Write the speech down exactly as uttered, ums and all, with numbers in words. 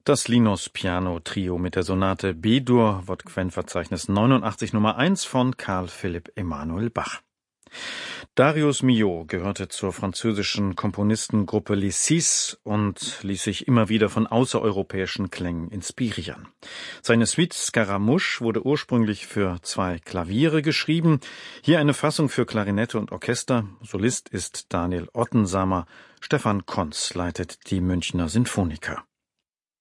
Das Linus Piano Trio mit der Sonate B-Dur, Wortquennverzeichnis neunundachtzig Nummer eins von Carl Philipp Emanuel Bach. Darius Milhaud gehörte zur französischen Komponistengruppe Les Six und ließ sich immer wieder von außereuropäischen Klängen inspirieren. Seine Suite Scaramouche wurde ursprünglich für zwei Klaviere geschrieben. Hier eine Fassung für Klarinette und Orchester. Solist ist Daniel Ottensamer. Stefan Konz leitet die Münchner Sinfoniker.